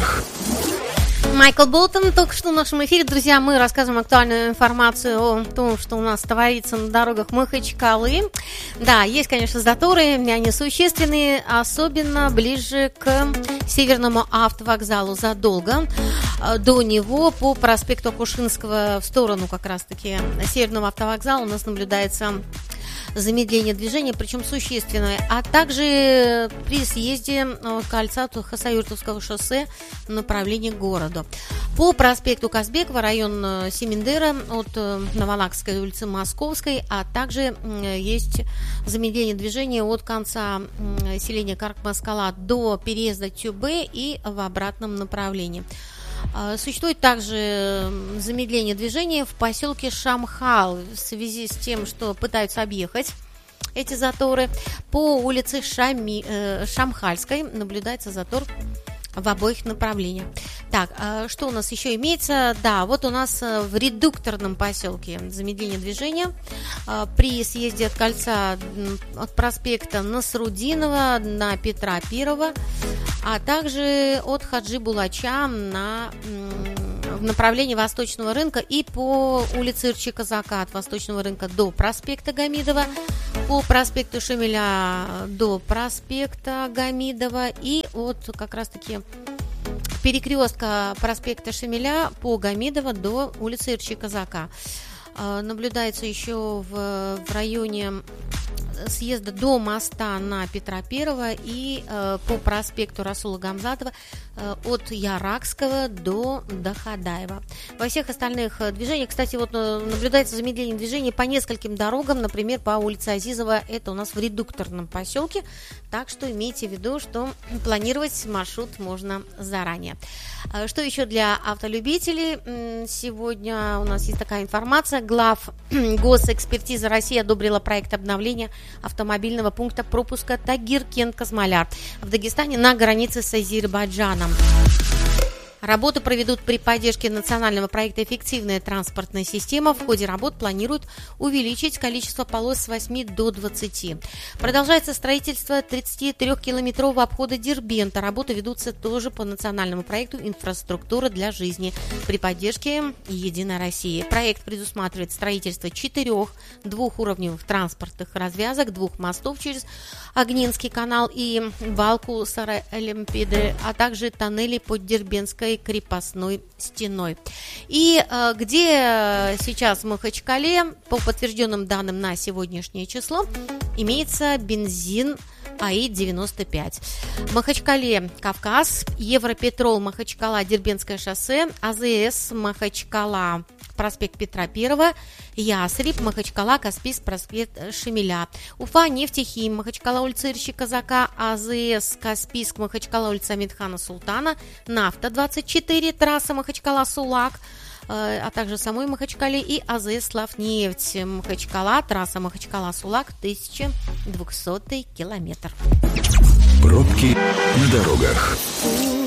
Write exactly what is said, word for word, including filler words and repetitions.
дорогах. Майкл Болтон только что в нашем эфире. Друзья, мы рассказываем актуальную информацию о том, что у нас творится на дорогах Махачкалы. Да, есть, конечно, заторы, они существенные, особенно ближе к Северному автовокзалу. Задолго до него по проспекту Кушинского в сторону как раз-таки Северного автовокзала у нас наблюдается замедление движения, причем существенное, а также при съезде кольца Хасавюртовского шоссе в направлении к городу. По проспекту Казбекова, район Семендера от Новолакской улицы Московской, а также есть замедление движения от конца селения Карк-Маскала до переезда Тюбе и в обратном направлении. Существует также замедление движения в поселке Шамхал в связи с тем, что пытаются объехать эти заторы. По улице Шами, э, Шамхальской наблюдается затор в обоих направлениях. Так, что у нас еще имеется? Да, вот у нас в редукторном поселке замедление движения при съезде от кольца от проспекта Насрудинова на Петра Первого, а также от Хаджи Булача на в направлении Восточного рынка и по улице Ирчи-Казака от Восточного рынка до проспекта Гамидова, по проспекту Шамиля до проспекта Гамидова и от как раз-таки перекрестка проспекта Шамиля по Гамидова до улицы Ирчи-Казака. Наблюдается еще в, в районе съезда до моста на Петра Первого и э, по проспекту Расула Гамзатова э, от Яракского до Дахадаева. Во всех остальных движениях, кстати, вот наблюдается замедление движения по нескольким дорогам, например, по улице Азизова, это у нас в редукторном поселке, так что имейте в виду, что планировать маршрут можно заранее. Что еще для автолюбителей? Сегодня у нас есть такая информация. Глав госэкспертиза России одобрила проект обновления автомобильного пункта пропуска Тагир-Кент-Казмаляр в Дагестане на границе с Азербайджаном. Работу проведут при поддержке национального проекта «Эффективная транспортная система». В ходе работ планируют увеличить количество полос с восьми до двадцати. Продолжается строительство тридцатитрёхкилометрового обхода Дербента. Работы ведутся тоже по национальному проекту «Инфраструктура для жизни» при поддержке «Единой России». Проект предусматривает строительство четырех двухуровневых транспортных развязок, двух мостов через Огненский канал и балку Сара-Элемпиды, а также тоннелей под Дербентской крепостной стеной. И э, где сейчас в Махачкале, по подтвержденным данным на сегодняшнее число, имеется бензин АИ девяносто пять. В Махачкале Кавказ, Европетрол Махачкала, Дербентское шоссе, АЗС Махачкала, проспект Петра Первого, Ясреб, Махачкала, Каспийск, проспект Шамиля, Уфа, Нефтехим, Махачкала, улица Ирщи-Казака, АЗС Каспийск, Махачкала, улица Амидхана Султана, Нафта двадцать четыре, трасса Махачкала-Сулак, а также самой Махачкале и АЗС Славнефть, Махачкала, трасса Махачкала-Сулак, тысяча двухсотый километр. Пробки на дорогах.